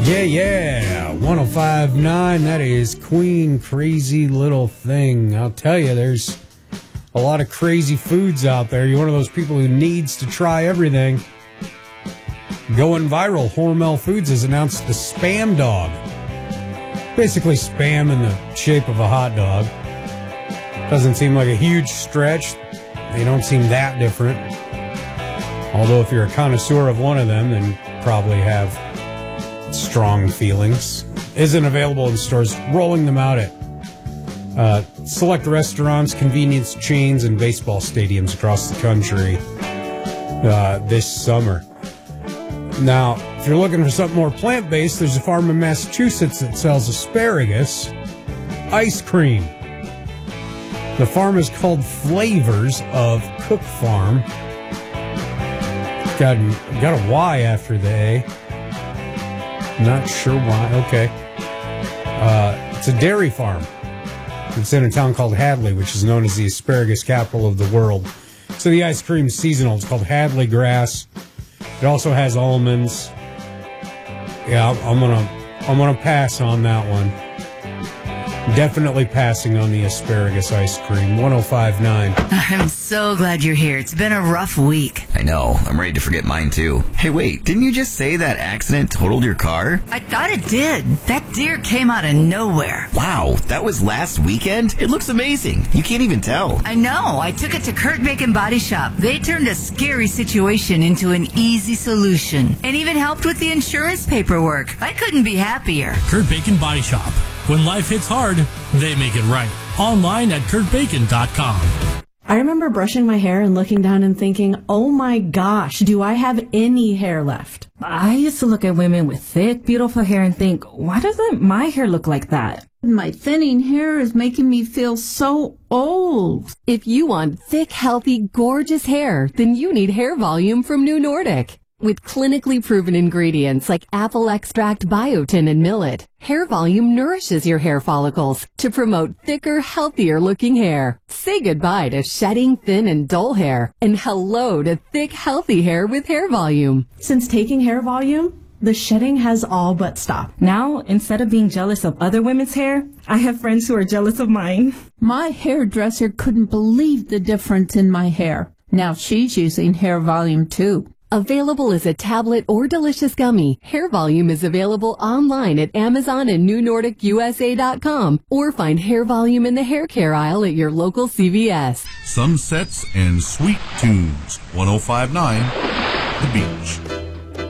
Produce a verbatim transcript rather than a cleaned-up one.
Yeah, yeah, one oh five point nine, that is Queen Crazy Little Thing. I'll tell you, there's a lot of crazy foods out there. You're one of those people who needs to try everything. Going viral, Hormel Foods has announced the Spam Dog. Basically Spam in the shape of a hot dog. Doesn't seem like a huge stretch. They don't seem that different. Although if you're a connoisseur of one of them, then you probably have strong feelings. Isn't available in stores. Rolling them out at uh, select restaurants, convenience chains, and baseball stadiums across the country uh, this summer. Now, if you're looking for something more plant-based, there's a farm in Massachusetts that sells asparagus ice cream. The farm is called Flavors of Cook Farm. Got, got a Y after the A. Not sure why. Okay. Uh, it's a dairy farm. It's in a town called Hadley, which is known as the asparagus capital of the world. So the ice cream is seasonal. It's called Hadley Grass. It also has almonds. Yeah, I'm gonna, I'm gonna pass on that one. Definitely passing on the asparagus ice cream. one oh five point nine. I'm so glad you're here. It's been a rough week. I know. I'm ready to forget mine, too. Hey, wait. Didn't you just say that accident totaled your car? I thought it did. That deer came out of nowhere. Wow. That was last weekend? It looks amazing. You can't even tell. I know. I took it to Kurt Bacon Body Shop. They turned a scary situation into an easy solution and even helped with the insurance paperwork. I couldn't be happier. Kurt Bacon Body Shop. When life hits hard, they make it right. Online at kurt bacon dot com. I remember brushing my hair and looking down and thinking, oh my gosh, do I have any hair left? I used to look at women with thick, beautiful hair and think, why doesn't my hair look like that? My thinning hair is making me feel so old. If you want thick, healthy, gorgeous hair, then you need Hair Volume from New Nordic. With clinically proven ingredients like apple extract, biotin, and millet, Hair Volume nourishes your hair follicles to promote thicker, healthier-looking hair. Say goodbye to shedding, thin, and dull hair, and hello to thick, healthy hair with Hair Volume. Since taking Hair Volume, the shedding has all but stopped. Now, instead of being jealous of other women's hair, I have friends who are jealous of mine. My hairdresser couldn't believe the difference in my hair. Now she's using Hair Volume too. Available as a tablet or delicious gummy, Hair Volume is available online at Amazon and New Nordic U S A dot com, or find Hair Volume in the hair care aisle at your local C V S. Sunsets and sweet tunes. one oh five point nine The Beach.